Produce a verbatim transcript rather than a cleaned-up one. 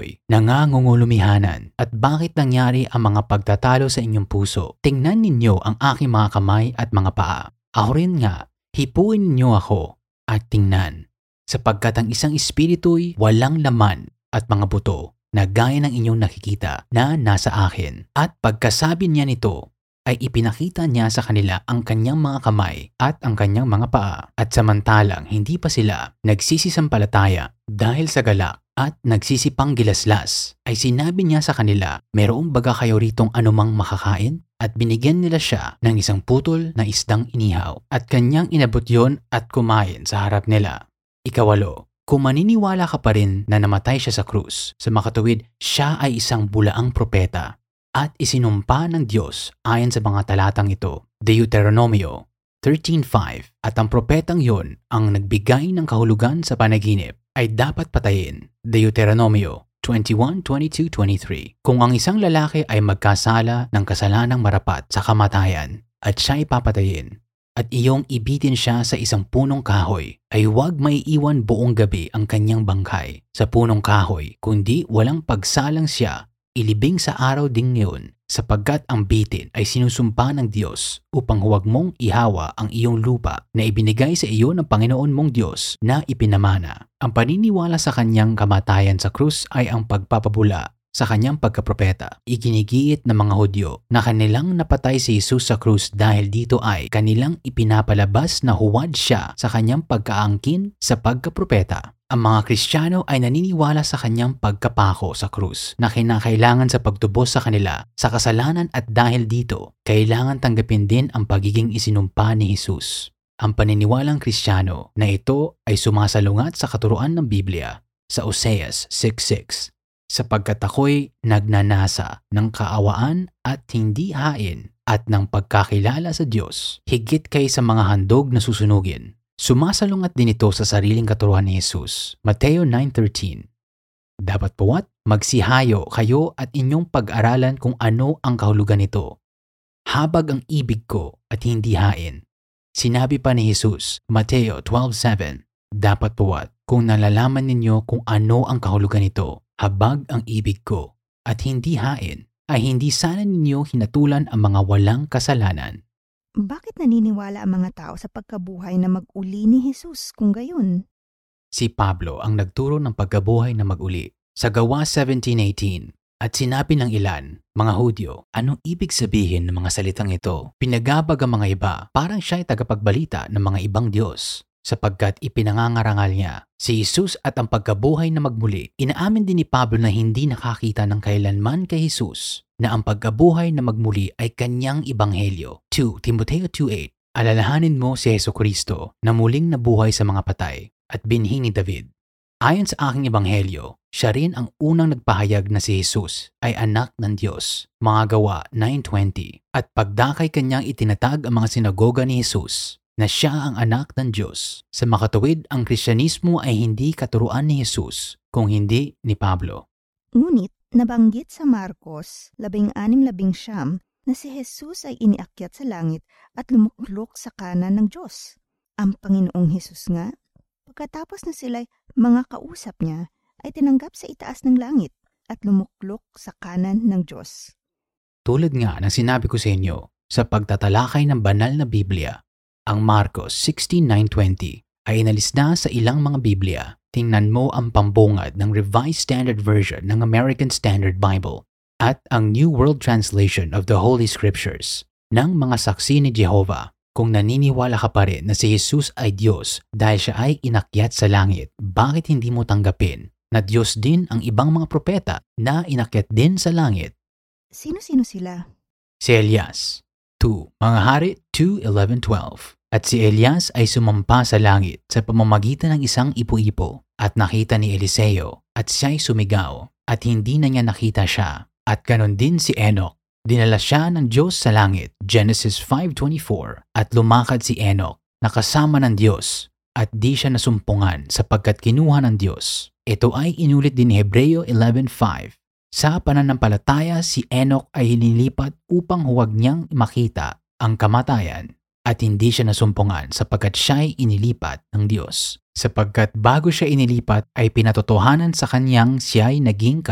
kayo'y nangangungulumihanan at bakit nangyari ang mga pagtatalo sa inyong puso? Tingnan ninyo ang aking mga kamay at mga paa. Ako rin nga, hipuin ninyo ako at tingnan. Sapagkat ang isang espiritu'y walang laman at mga buto na gaya ng inyong nakikita na nasa akin. At pagkasabi niya nito, ay ipinakita niya sa kanila ang kanyang mga kamay at ang kanyang mga paa. At samantalang hindi pa sila nagsisisampalataya dahil sa galak at nagsisipang gilaslas, ay sinabi niya sa kanila, "Mayroong baga kayo ritong anumang makakain?" At binigyan nila siya ng isang putol na isdang inihaw. At kanyang inabot yon at kumain sa harap nila. Ikawalo, kung maniniwala ka pa rin na namatay siya sa krus, sa makatuwid, siya ay isang bulaang propeta at isinumpa ng Diyos ayon sa mga talatang ito. Deuteronomio thirteen five. At ang propetang yon ang nagbigay ng kahulugan sa panaginip ay dapat patayin. Deuteronomio twenty-one twenty-two twenty-three. Kung ang isang lalaki ay magkasala ng kasalanang marapat sa kamatayan at siya ay papatayin, at iyong ibitin siya sa isang punong kahoy, ay huwag maiiwan buong gabi ang kanyang bangkay sa punong kahoy, kundi walang pagsalang siya ilibing sa araw ding ngayon, sapagkat ang bitin ay sinusumpa ng Diyos upang huwag mong ihawa ang iyong lupa na ibinigay sa iyo ng Panginoon mong Diyos na ipinamana. Ang paniniwala sa kanyang kamatayan sa krus ay ang pagpapabula sa kanyang pagkapropeta. Iginigiit ng mga Hudyo na kanilang napatay si Jesus sa krus dahil dito ay kanilang ipinapalabas na huwad siya sa kanyang pagkaangkin sa pagkapropeta. Ang mga Kristiyano ay naniniwala sa kanyang pagkapako sa krus na kinakailangan sa pagtubos sa kanila sa kasalanan at dahil dito, kailangan tanggapin din ang pagiging isinumpa ni Jesus. Ang paniniwalang Kristiyano na ito ay sumasalungat sa katuruan ng Biblia sa Oseas six six. Sapagkat ako'y nagnanasa ng kaawaan at hindi hain at ng pagkakilala sa Diyos, higit kay sa mga handog na susunugin. Sumasalungat din ito sa sariling katuruan ni Jesus. Mateo nine thirteen. Dapat puwat magsihayo kayo at inyong pag-aralan kung ano ang kahulugan nito. Habag ang ibig ko at hindi hain. Sinabi pa ni Jesus, Mateo twelve seven. Dapat puwat kung nalalaman ninyo kung ano ang kahulugan nito. Habag ang ibig ko at hindi hain, ay hindi sana ninyo hinatulan ang mga walang kasalanan. Bakit naniniwala ang mga tao sa pagkabuhay na mag-uli ni Jesus kung gayon? Si Pablo ang nagturo ng pagkabuhay na mag-uli sa Gawa seventeen eighteen. At sinabi ng ilan, mga Hudyo, anong ibig sabihin ng mga salitang ito? Pinagabag ang mga iba, parang siya ay tagapagbalita ng mga ibang Diyos. Sapagkat ipinangangarangal niya si Jesus at ang pagkabuhay na magmuli. Inaamin din ni Pablo na hindi nakakita ng kailanman kay Jesus na ang pagkabuhay na magmuli ay kanyang ebanghelyo. two Timoteo two eight. Alalahanin mo si Jesucristo na muling nabuhay sa mga patay at binhi ni David. Ayon sa aking ebanghelyo, siya rin ang unang nagpahayag na si Jesus ay anak ng Diyos. Mga Gawa nine twenty. At pagdakay kanyang itinatag ang mga sinagoga ni Jesus na siya ang anak ng Diyos. Sa makatuwid, ang Kristyanismo ay hindi katuruan ni Jesus, kung hindi ni Pablo. Ngunit, nabanggit sa Marcos labing anim labing siyam na si Jesus ay iniakyat sa langit at lumuklok sa kanan ng Diyos. Ang Panginoong Jesus nga, pagkatapos na sila'y mga kausap niya, ay tinanggap sa itaas ng langit at lumuklok sa kanan ng Diyos. Tulad nga ng sinabi ko sa inyo, sa pagtatalakay ng banal na Biblia, ang Marcos sixteen nine twenty ay inalis na sa ilang mga Biblia. Tingnan mo ang pambungad ng Revised Standard Version ng American Standard Bible at ang New World Translation of the Holy Scriptures ng mga saksi ni Jehovah. Kung naniniwala ka pa rin na si Jesus ay Diyos dahil siya ay inakyat sa langit, bakit hindi mo tanggapin na Diyos din ang ibang mga propeta na inakyat din sa langit? Sino-sino sila? Si Elias, two Mga Hari two eleven twelve. At si Elias ay sumampa sa langit sa pamamagitan ng isang ipo-ipo at nakita ni Eliseo at siya'y sumigaw at hindi na niya nakita siya. At ganon din si Enoch. Dinala siya ng Diyos sa langit, Genesis five twenty-four. At lumakad si Enoch na kasama ng Diyos at di siya nasumpungan sapagkat kinuha ng Diyos. Ito ay inulit din ni Hebreo eleven five. Sa pananampalataya, si Enoch ay hinilipat upang huwag niyang makita ang kamatayan at hindi siya nasumpungan sapagkat siya'y inilipat ng Diyos. Sapagkat bago siya inilipat ay pinatotohanan sa kanyang siya'y naging